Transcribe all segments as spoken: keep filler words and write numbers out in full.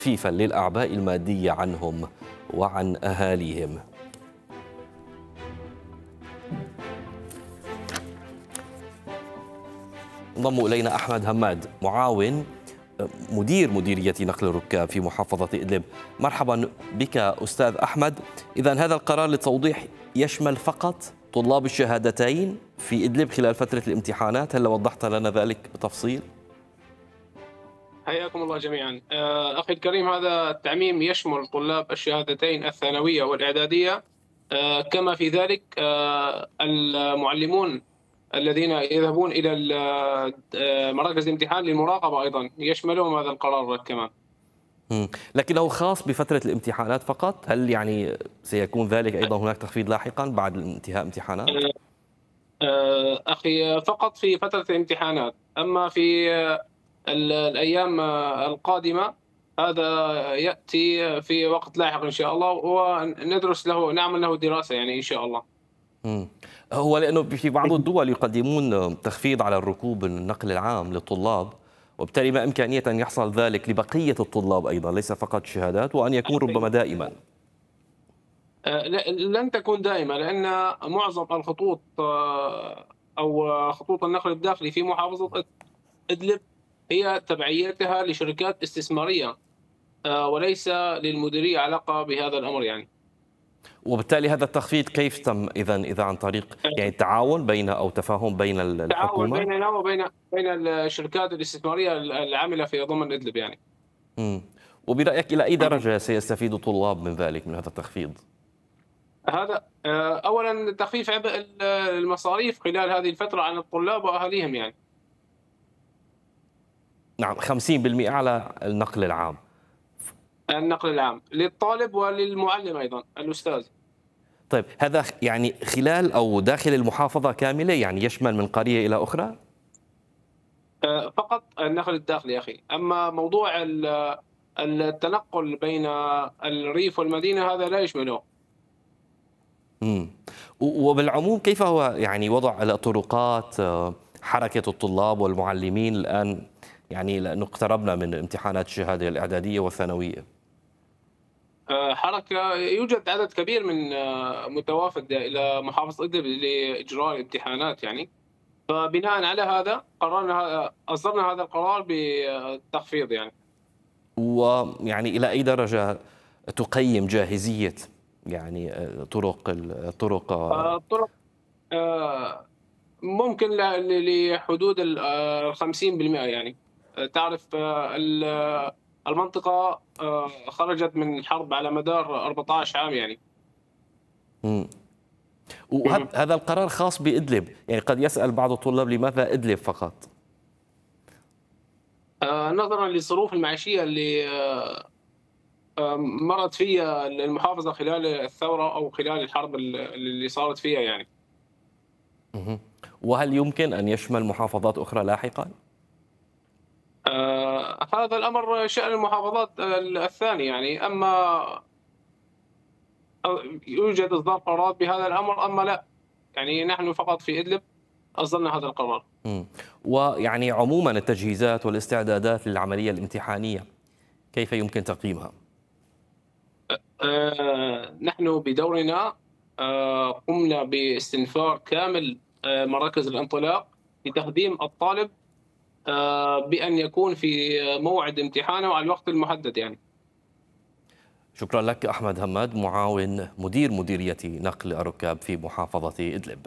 تخفيفا للأعباء المادية عنهم وعن أهاليهم. انضم إلينا أحمد هماد، معاون مدير مديرية نقل الركاب في محافظة إدلب. مرحبا بك أستاذ أحمد. إذن هذا القرار للتوضيح يشمل فقط طلاب الشهادتين في إدلب خلال فترة الامتحانات، هل وضحت لنا ذلك بتفصيل؟ حياكم الله جميعا. أخي الكريم، هذا التعميم يشمل طلاب الشهادتين الثانوية والإعدادية، كما في ذلك المعلمون الذين يذهبون إلى مراكز الامتحان للمراقبة أيضا يشملهم هذا القرار كمان. لكنه خاص بفترة الامتحانات فقط، هل يعني سيكون ذلك أيضا هناك تخفيض لاحقا بعد انتهاء امتحانات؟ أخي فقط في فترة الامتحانات، أما في الأيام القادمة هذا يأتي في وقت لاحق إن شاء الله، وندرس له نعمل له دراسة يعني إن شاء الله. مم. هو لأنه في بعض الدول يقدمون تخفيض على الركوب النقل العام للطلاب، وبالتالي ما إمكانية أن يحصل ذلك لبقية الطلاب أيضا، ليس فقط شهادات، وأن يكون ربما دائما. لن تكون دائما، لأن معظم الخطوط أو خطوط النقل الداخلي في محافظة إدلب هي تبعيتها لشركات استثمارية، وليس للمديرية علاقة بهذا الأمر يعني. وبالتالي هذا التخفيض كيف تم إذا إذا عن طريق يعني تعاون بين أو تفاهم بين الحكومة؟ تعاون بيننا وبين بين الشركات الاستثمارية العاملة في ضمن إدلب يعني. امم وبرأيك إلى أي درجة سيستفيد الطلاب من ذلك، من هذا التخفيض؟ هذا أولا تخفيف عبء المصاريف خلال هذه الفترة عن الطلاب وأهاليهم يعني. نعم، خمسين بالمئة على النقل العام. النقل العام للطالب وللمعلم أيضا الأستاذ. طيب هذا يعني خلال أو داخل المحافظة كاملة، يعني يشمل من قرية إلى أخرى؟ فقط النقل الداخلي أخي، أما موضوع التنقل بين الريف والمدينة هذا لا يشمله. امم وبالعموم كيف هو يعني وضع الطرقات، حركة الطلاب والمعلمين الآن، يعني لأنه اقتربنا من امتحانات الشهادة الإعدادية والثانوية؟ حركة، يوجد عدد كبير من متوافد إلى محافظة إدلب لإجراء الامتحانات يعني، فبناء على هذا قررنا أصدرنا هذا القرار بالتخفيض يعني. ويعني إلى أي درجة تقيم جاهزية يعني طرق الطرق الطرق ممكن لحدود ال خمسين بالمئة يعني. تعرف المنطقة خرجت من حرب على مدار أربعة عشر عام يعني. امم وهذا القرار خاص بإدلب، يعني قد يسأل بعض الطلاب لماذا إدلب فقط؟ نظرا للظروف المعيشية اللي مرت فيها المحافظة خلال الثورة أو خلال الحرب اللي صارت فيها يعني. وهل يمكن أن يشمل محافظات أخرى لاحقا؟ آه هذا الأمر شأن المحافظات الثانية يعني، أما يوجد إصدار قرارات بهذا الأمر أما لا، يعني نحن فقط في إدلب أصدرنا هذا القرار. مم. ويعني عموما التجهيزات والاستعدادات للعملية الامتحانية كيف يمكن تقييمها؟ آه نحن بدورنا آه قمنا باستنفار كامل آه مراكز الانطلاق لتقديم الطالب آه بأن يكون في موعد امتحانه على الوقت المحدد يعني. شكرا لك أحمد هماد، معاون مدير مديرية نقل الركاب في محافظة إدلب.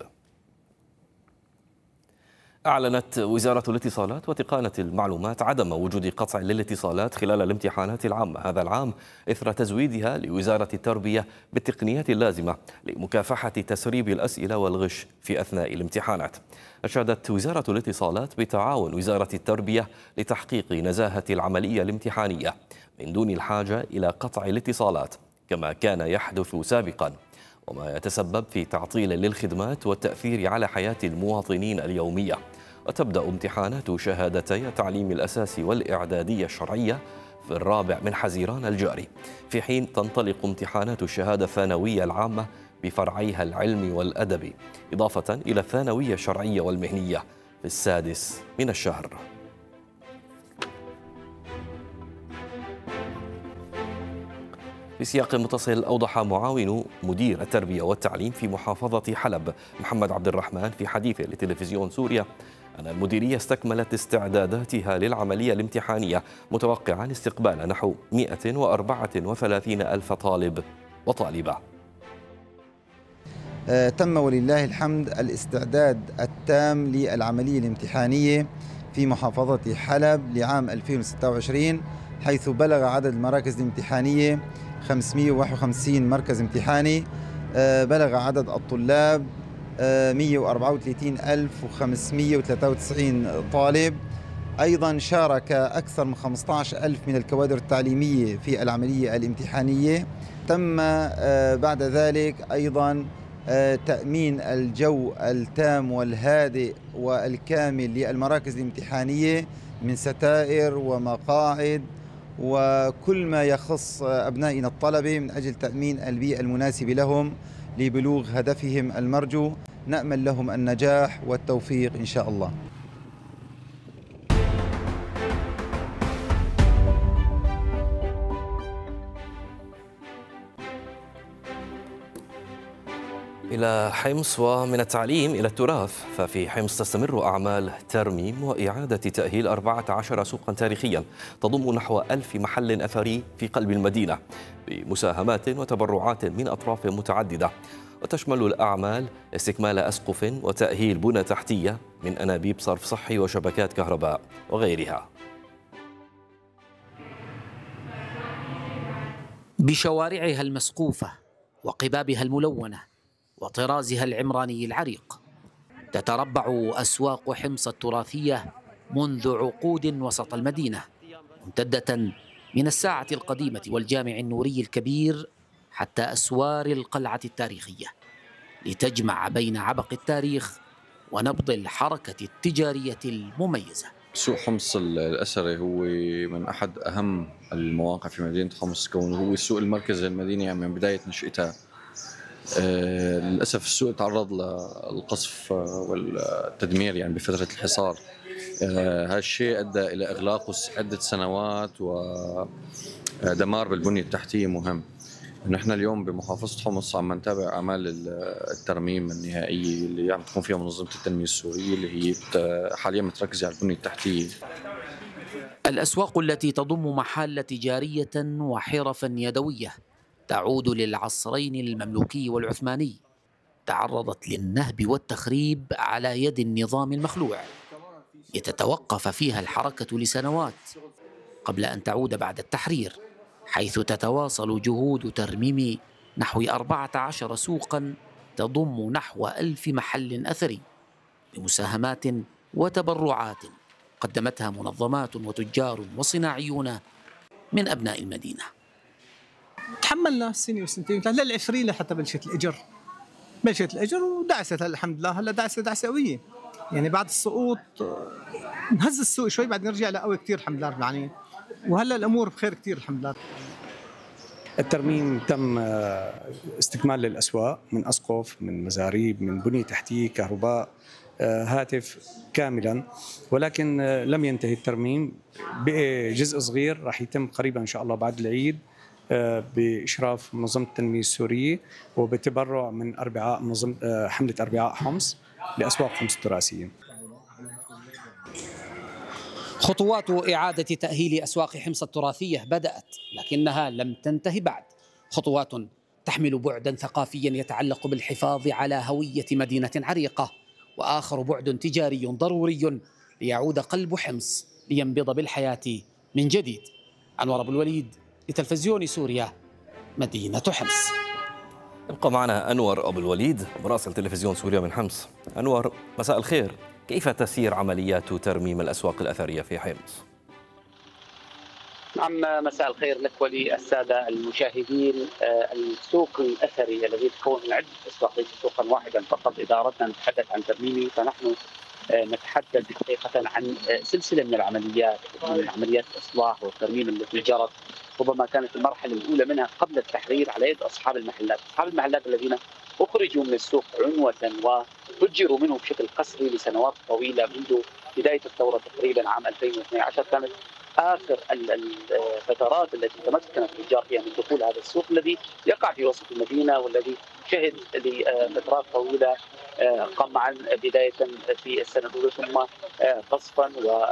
أعلنت وزارة الاتصالات وتقنية المعلومات عدم وجود قطع للاتصالات خلال الامتحانات العامة هذا العام إثر تزويدها لوزارة التربية بالتقنيات اللازمة لمكافحة تسريب الأسئلة والغش في أثناء الامتحانات. أشادت وزارة الاتصالات بتعاون وزارة التربية لتحقيق نزاهة العملية الامتحانية من دون الحاجة إلى قطع الاتصالات كما كان يحدث سابقاً، وما يتسبب في تعطيل للخدمات والتأثير على حياة المواطنين اليومية. وتبدأ امتحانات شهادتي التعليم الأساسي والإعدادية الشرعية في الرابع من حزيران الجاري، في حين تنطلق امتحانات الشهادة الثانوية العامة بفرعيها العلمي والأدبي، إضافة إلى الثانوية الشرعية والمهنية في السادس من الشهر. في سياق متصل، أوضح معاون مدير التربية والتعليم في محافظة حلب محمد عبد الرحمن في حديثه لتلفزيون سوريا أن المديرية استكملت استعداداتها للعملية الامتحانية، متوقعا استقبال نحو مئة وأربعة وثلاثين ألف طالب وطالبة. تم ولله الحمد الاستعداد التام للعملية الامتحانية في محافظة حلب لعام ألفين وستة وعشرين، حيث بلغ عدد المراكز الامتحانية خمسمئة وواحد وخمسين مركز امتحاني. بلغ عدد الطلاب مئة وأربعة وثلاثين ألف وخمسمئة وثلاثة وتسعين طالب. أيضا شارك أكثر من خمسة عشر ألف من الكوادر التعليمية في العملية الامتحانية. تم بعد ذلك أيضا تأمين الجو التام والهادئ والكامل للمراكز الامتحانية من ستائر ومقاعد وكل ما يخص أبنائنا الطلبة من أجل تأمين البيئة المناسبة لهم لبلوغ هدفهم المرجو. نأمل لهم النجاح والتوفيق إن شاء الله. إلى حمص، ومن التعليم إلى التراث، ففي حمص تستمر أعمال ترميم وإعادة تأهيل أربعة عشر سوقا تاريخيا تضم نحو ألف محل أثري في قلب المدينة بمساهمات وتبرعات من أطراف متعددة، وتشمل الأعمال استكمال أسقف وتأهيل بنى تحتية من أنابيب صرف صحي وشبكات كهرباء وغيرها. بشوارعها المسقوفة وقبابها الملونة وطرازها العمراني العريق، تتربع أسواق حمص التراثية منذ عقود وسط المدينة، ممتدة من الساعة القديمة والجامع النوري الكبير حتى أسوار القلعة التاريخية، لتجمع بين عبق التاريخ ونبض الحركة التجارية المميزة. سوق حمص الأثري هو من أحد أهم المواقع في مدينة حمص، كونه هو السوق المركزي للمدينة يعني من بداية نشأتها. آه للأسف السوق تعرض للقصف والتدمير يعني بفترة الحصار. آه هذا الشيء أدى إلى إغلاقه عدة سنوات ودمار بالبنية التحتية مهم. نحن اليوم بمحافظة حمص عم نتابع أعمال الترميم النهائية اللي عم تكون فيها منظمة التنمية السورية، اللي هي حاليا متركزة على البنية التحتية. الأسواق التي تضم محال تجارية وحرفا يدوية تعود للعصرين المملوكي والعثماني، تعرضت للنهب والتخريب على يد النظام المخلوع، لتتوقف فيها الحركة لسنوات قبل أن تعود بعد التحرير، حيث تتواصل جهود ترميم نحو أربعة عشر سوقا تضم نحو ألف محل أثري بمساهمات وتبرعات قدمتها منظمات وتجار وصناعيون من أبناء المدينة. تحملنا سنة وسنتين للعشرين لحتى بلشت الأجر بلشت الأجر ودعست الحمد لله. هلا دعسة دعسة قوية يعني، بعد السقوط نهز السوق شوي بعد نرجع لقوي كتير الحمد لله رب العالمين، وهلا الأمور بخير كتير الحمد لله. الترميم تم استكمال للأسواق من أسقف، من مزاريب، من بنية تحتية، كهرباء، هاتف كاملا، ولكن لم ينتهي الترميم. بقي جزء صغير راح يتم قريبا إن شاء الله بعد العيد بإشراف منظمة التنمية السورية وبتبرع من أربعاء منظمة حملة أربعاء حمص لأسواق حمص التراثية. خطوات إعادة تأهيل أسواق حمص التراثية بدأت، لكنها لم تنتهي بعد. خطوات تحمل بعدا ثقافيا يتعلق بالحفاظ على هوية مدينة عريقة، وآخر بعد تجاري ضروري ليعود قلب حمص لينبض بالحياة من جديد. أنور أبو الوليد لتلفزيون سوريا، مدينة حمص. ابقى معنا أنور أبو الوليد مراسل تلفزيون سوريا من حمص. أنور، مساء الخير، كيف تسير عمليات ترميم الأسواق الأثرية في حمص؟ نعم، مساء الخير لك وللسادة المشاهدين. السوق الأثري الذي يتكون من عدة أسواق ليس سوقا واحدا فقط. إذا أردنا نتحدث عن ترميمه فنحن نتحدث حقيقة عن سلسلة من العمليات، من عمليات الإصلاح والترميم التي جرت. ربما كانت المرحلة الأولى منها قبل التحرير على يد أصحاب المحلات، أصحاب المحلات الذين أخرجوا من السوق عنوة وفجروا منه بشكل قسري لسنوات طويلة منذ بداية الثورة تقريبا عام ألفين واثني عشر. كانت آخر الفترات التي تمكنت التجار فيها من دخول هذا السوق الذي يقع في وسط المدينة، والذي شهد لفترات طويلة قمعا بداية في السنة الأولى، ثم قصفا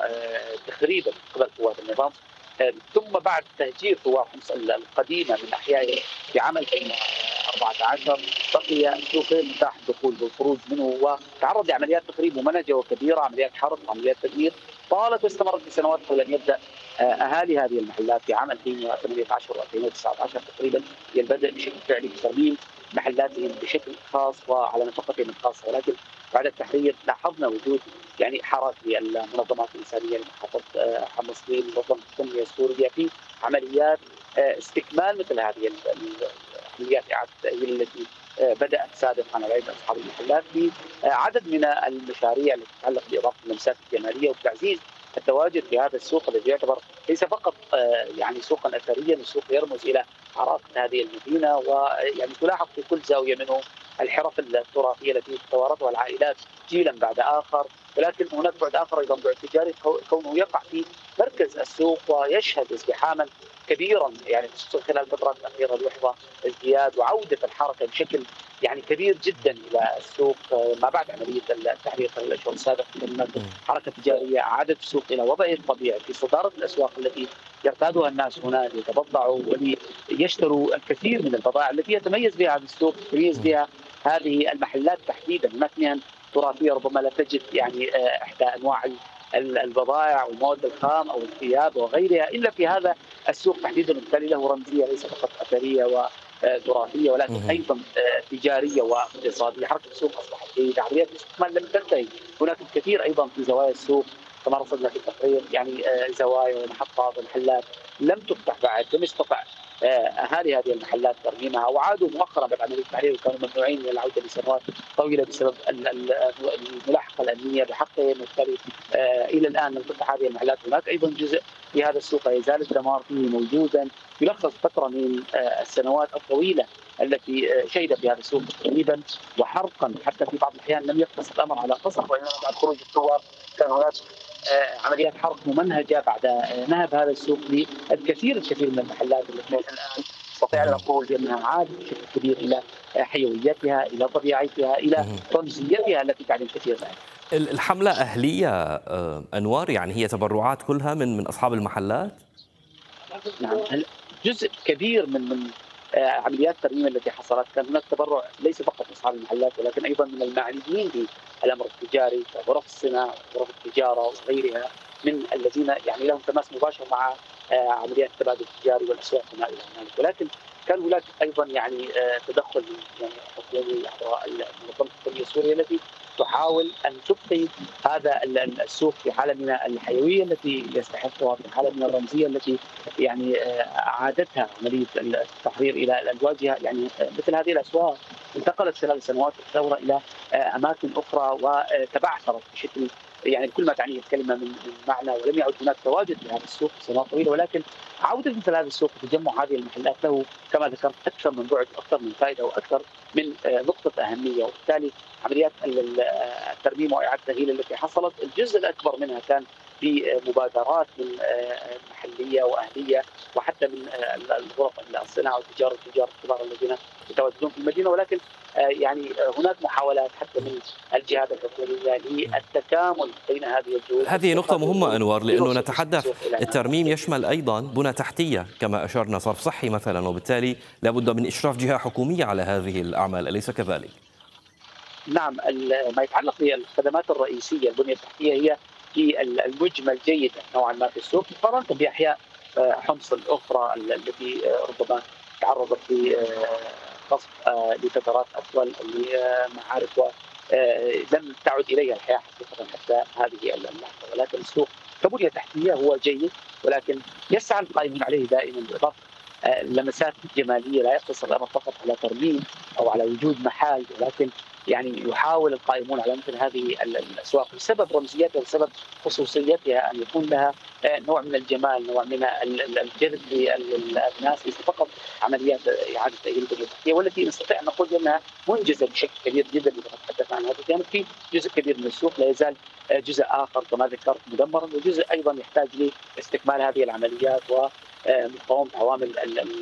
وتخريبا قبل قوات النظام، ثم بعد تهجير ثوار حمص القديمة من أحيائه في عام ألفين وأربعة عشر بقي السوق غير متاح الدخول والخروج منه، وتعرض لعمليات تخريب ممنهجة وكبيرة، عمليات حرق وعمليات تدمير طالت واستمرت لسنوات قبل أن يبدأ أهالي هذه المحلات في عام ألفين وثمانية عشر وألفين وتسعة عشر تقريبا البدء بشكل فعلي بترميم محلاتهم بشكل خاص وعلى نفقتهم الخاصة. ولكن بعد التحرير لاحظنا وجود يعني حراك للمنظمات الإنسانية لمحافظة حمص، لمنظمة التنمية السورية في عمليات استكمال مثل هذه عمليات إعادة التأهيل التي بدأت سابقا على يد أصحاب المحلات بعدد من المشاريع التي تتعلق بإضافة اللمسات الجمالية وتعزيز التواجد في هذا السوق الذي يعتبر ليس فقط يعني سوقا أثريا، السوق يرمز إلى عراقة هذه المدينة، ويعني تلاحظ في كل زاوية منه الحرف التراثية التي تتوارثها العائلات جيلا بعد آخر. ولكن هناك بعد آخر أيضا بعد تجاري، كونه يقع في مركز السوق ويشهد ازدحاما كبيرا، يعني خلال الفترات الأخيرة يحظى ازدياد وعودة الحركة بشكل يعني كبير جدا إلى السوق ما بعد عملية التحرير الأشهر السابقة. هناك حركة تجارية عادت السوق إلى وضعه الطبيعي في صدارة الأسواق التي يرتادها الناس هنا ليتبضعوا وليشتروا الكثير من البضائع التي يتميز بها هذا السوق، يتميز بها هذه المحلات تحديدا. هناك مهن تراثية ربما لا تجد يعني إحدى أنواع البضائع والمواد الخام أو الثياب وغيرها إلا في هذا السوق تحديدا، وبالتالي له رمزية ليس فقط أثرية وتراثية ولكن أيضا تجارية واقتصادية. حركة السوق أصبحت جيدة، عمليات الاستثمار لم تنتهي، هناك الكثير أيضا في زوايا السوق كما رصدنا في التقرير، يعني زوايا ومحطات ومحلات لم تفتح بعد، لم يستطع اهالي هذه المحلات ترميمها، وعادوا مؤخرا بعد عمليه التحرير وكانوا ممنوعين من العوده لسنوات طويله بسبب الملاحقه الامنيه بحقهم، وبالتالي الى الان لم تفتح هذه المحلات. هناك ايضا جزء في هذا السوق لا يزال الدمار فيه موجودا، يلخص فتره من السنوات الطويله التي شهد في هذا السوق تقريبا وحرقا، حتى في بعض الاحيان لم يقتصر الامر على قصف، وانما بعد خروج الثوار كان هناك عمليات حرق ممنهجه بعد نهب هذا السوق للكثير الكثير من المحلات التي الان نستطيع ان نقول بانها عادت بشكل كبير الى حيويتها، الى طبيعتها، الى رمزيتها التي تعني الكثير منها. الحمله اهليه انوار، يعني هي تبرعات كلها من من اصحاب المحلات؟ نعم، جزء كبير من من عمليات الترميم التي حصلت كان هناك تبرع ليس فقط من اصحاب المحلات ولكن ايضا من المعنيين بالامر التجاري كغرف الصناعه وغرف التجاره وغيرها من الذين يعني لهم تماس مباشر مع عمليات التبادل التجاري والاسواق وما الى ذلك. ولكن كان هناك ايضا يعني تدخل يعني حكومي عبر منظمه التنميه السوريه التي تحاول ان تبقي هذا السوق في حاله من الحيويه التي يستحقها، في حاله من الرمزيه التي يعني اعادتها عمليه التحرير الى الواجهه. يعني مثل هذه الاسواق انتقلت خلال سنوات الثوره الى اماكن اخرى وتبعثرت بشكل يعني كل ما تعنيه الكلمه من معنى، ولم يعد هناك تواجد في هذا السوق سنوات طويله. ولكن عوده مثل هذا السوق وتجمع هذه المحلات له كما ذكرت اكثر من بعد، اكثر من فائده واكثر من نقطه اهميه. وبالتالي عمليات الترميم واعاده التاهيل التي حصلت الجزء الاكبر منها كان بمبادرات من محليه واهليه وحتى من الغرف الصناعه والتجاره والتجار الكبار الذين يتواجدون في المدينه. ولكن يعني هناك محاولات حتى من الجهات الحكوميه للتكامل بين هذه الجهود. هذه نقطة مهمة أنوار، لأنه نتحدث الترميم يشمل أيضا بنى تحتية كما أشرنا، صرف صحي مثلا، وبالتالي لابد من إشراف جهة حكومية على هذه الأعمال، أليس كذلك؟ نعم، ما يتعلق بالخدمات الرئيسية البنية التحتية هي في المجمل جيدة نوعا ما في السوق مقارنة بأحياء حمص الأخرى التي ربما تعرضت لقصف لفترات أطول لمعارك ولم تعد إليها الحياة حقيقة حتى هذه اللحظة. ولكن السوق كبنية تحتية هو جيد، ولكن يسعى القائمون عليه دائما بإضافة اللمسات الجماليه لا يقتصر الامر فقط على ترميم او على وجود محال، ولكن يعني يحاول القائمون على مثل هذه الاسواق بسبب رمزيتها وبسبب خصوصيتها ان يكون لها نوع من الجمال، نوع من الجذب للناس، ليس فقط عمليات اعاده تاهيل البنيه التحتيه، والتي نستطيع ان نقول انها منجزه بشكل كبير جدا. اذا نتحدث عن هذا كانت في جزء كبير من السوق لا يزال جزء اخر كما ذكرت مدمرا، وجزء ايضا يحتاج لاستكمال هذه العمليات ومقاومه عوامل